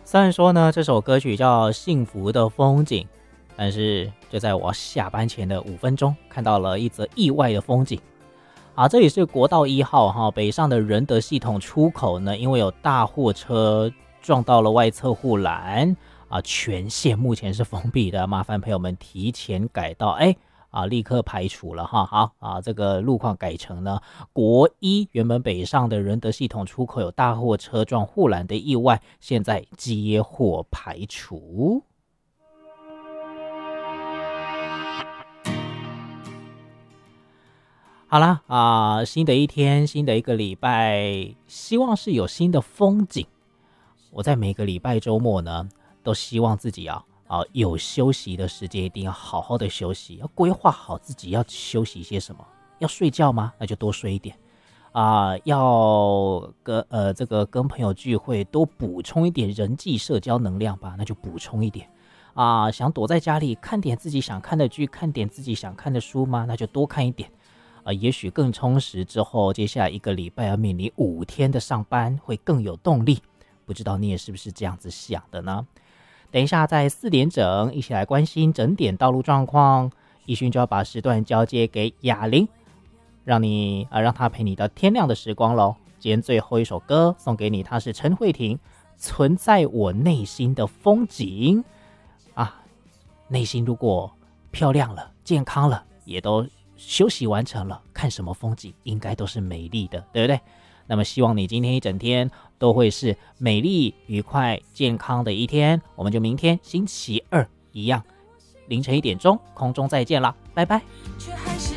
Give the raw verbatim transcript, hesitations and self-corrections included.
虽然说呢，这首歌曲叫《幸福的风景》，但是就在我下班前的五分钟，看到了一则意外的风景。啊，这里是国道一号哈，北上的仁德系统出口呢，因为有大货车撞到了外侧护栏啊，全线目前是封闭的，麻烦朋友们提前改道，哎。啊，立刻排除了哈，好啊，这个路况改成呢，国一原本北上的仁德系统出口有大货车撞护栏的意外，现在接获排除。好啦啊，新的一天，新的一个礼拜，希望是有新的风景。我在每个礼拜周末呢，都希望自己啊。啊，有休息的时间一定要好好的休息，要规划好自己要休息些什么。要睡觉吗？那就多睡一点啊、呃。要跟呃这个跟朋友聚会，多补充一点人际社交能量吧，那就补充一点啊、呃。想躲在家里看点自己想看的剧，看点自己想看的书吗？那就多看一点啊、呃。也许更充实之后，接下来一个礼拜要面临五天的上班，会更有动力。不知道你也是不是这样子想的呢？等一下，在四点整，一起来关心整点道路状况。一勋就要把时段交接给雅玲，让你呃让她陪你到天亮的时光喽。今天最后一首歌送给你，它是陈慧婷《存在我内心的风景》啊。内心如果漂亮了、健康了，也都休息完成了，看什么风景应该都是美丽的，对不对？那么希望你今天一整天都会是美丽、愉快、健康的一天。我们就明天星期二一样，凌晨一点钟空中再见啦，拜拜。却还是